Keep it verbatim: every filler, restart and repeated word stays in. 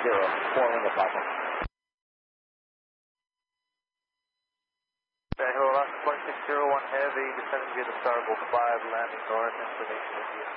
zero, four Lima Papa. Echo, Alaska one six zero one Heavy, descending via the Starbolt five, landing north, information with you.